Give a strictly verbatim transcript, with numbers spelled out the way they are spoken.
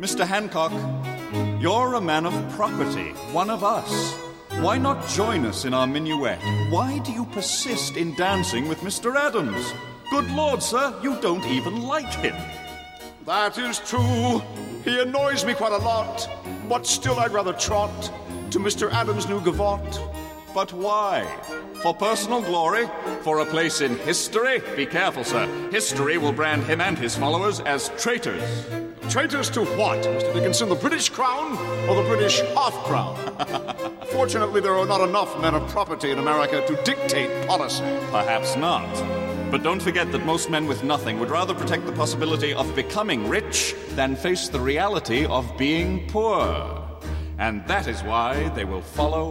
Mister Hancock, you're a man of property, one of us. Why not join us in our minuet? Why do you persist in dancing with Mister Adams? Good Lord, sir, you don't even like him. That is true. He annoys me quite a lot. But still I'd rather trot to Mister Adams' new gavotte. But why? For personal glory? For a place in history? Be careful, sir. History will brand him and his followers as traitors. Traitors to what, Mister Dickinson? The British crown or the British half-crown? Fortunately, there are not enough men of property in America to dictate policy. Perhaps not. But don't forget that most men with nothing would rather protect the possibility of becoming rich than face the reality of being poor. And that is why they will follow